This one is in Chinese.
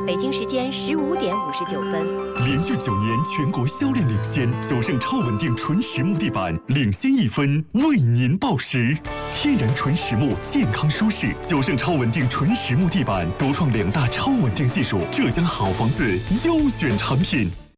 北京时间15:59。 连续9年全国销量领先，九盛超稳定纯实木地板领先1分，为您报时。天然纯实木，健康舒适，九盛超稳定纯实木地板独创2大超稳定技术，浙江好房子优选产品。